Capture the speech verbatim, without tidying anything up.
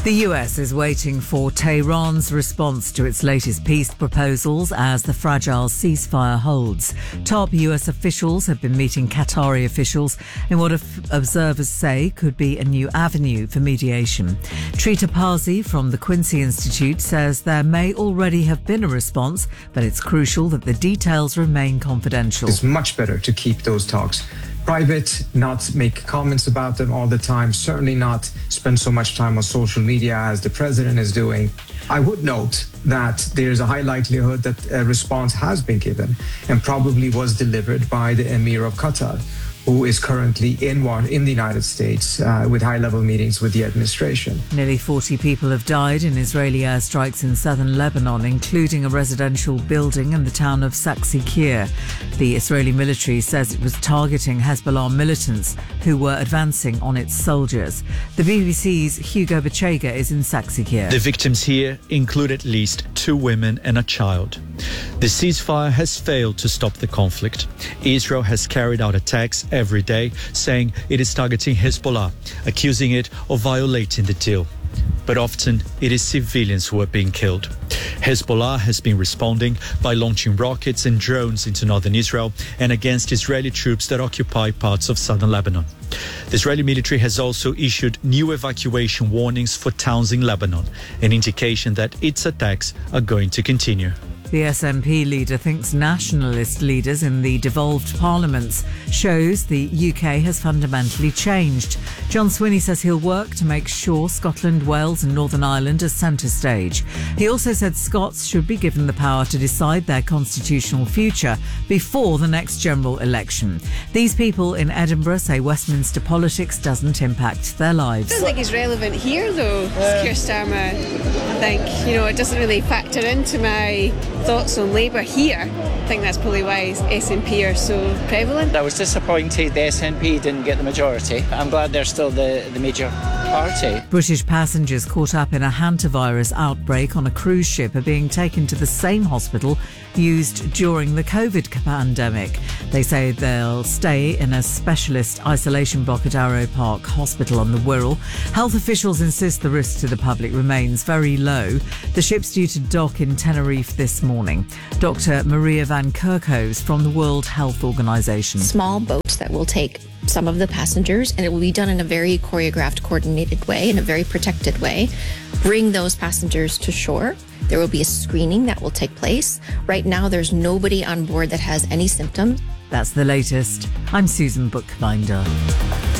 The U S is waiting for Tehran's response to its latest peace proposals as the fragile ceasefire holds. Top U S officials have been meeting Qatari officials in what observers say could be a new avenue for mediation. Trita Parsi from the Quincy Institute says there may already have been a response, but it's crucial that the details remain confidential. It's much better to keep those talks private, not make comments about them all the time, certainly not spend so much time on social media as the president is doing. I would note that there's a high likelihood that a response has been given and probably was delivered by the Emir of Qatar, who is currently in in the United States uh, with high-level meetings with the administration. Nearly forty people have died in Israeli airstrikes in southern Lebanon, including a residential building in the town of Saksi-Kir. The Israeli military says it was targeting Hezbollah militants who were advancing on its soldiers. The B B C's Hugo Bachega is in Saksi-Kir. The victims here include at least two women and a child. The ceasefire has failed to stop the conflict. Israel has carried out attacks every day, saying it is targeting Hezbollah, accusing it of violating the deal. But often it is civilians who are being killed. Hezbollah has been responding by launching rockets and drones into northern Israel and against Israeli troops that occupy parts of southern Lebanon. The Israeli military has also issued new evacuation warnings for towns in Lebanon, an indication that its attacks are going to continue. The S N P leader thinks nationalist leaders in the devolved parliaments shows the U K has fundamentally changed. John Swinney says he'll work to make sure Scotland, Wales and Northern Ireland are centre stage. He also said Scots should be given the power to decide their constitutional future before the next general election. These people in Edinburgh say Westminster politics doesn't impact their lives. I don't think it's relevant here though, um, Keir Starmer. I think, you know, it doesn't really factor into my thoughts on Labour here. I think that's probably why S N P are so prevalent. I was disappointed the S N P didn't get the majority. I'm glad they're still the, the major party. British passengers caught up in a hantavirus outbreak on a cruise ship are being taken to the same hospital used during the COVID pandemic. They say they'll stay in a specialist isolation block at Arrow Park Hospital on the Wirral. Health officials insist the risk to the public remains very low. The ship's due to dock in Tenerife this morning. Doctor Maria van Kerkhoves from the World Health Organization. Small boats that will take some of the passengers, and it will be done in a very choreographed, coordinated way, in a very protected way. Bring those passengers to shore. There will be a screening that will take place. Right now, there's nobody on board that has any symptoms. That's the latest. I'm Susan Bookbinder.